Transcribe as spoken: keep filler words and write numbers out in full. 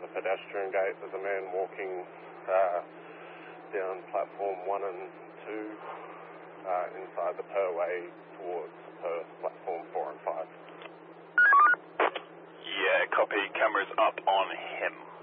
the pedestrian gate. There's a man walking uh, down platform one and two uh, inside the Perway towards Perth, platform four and five. Yeah, copy. Cameras up on him.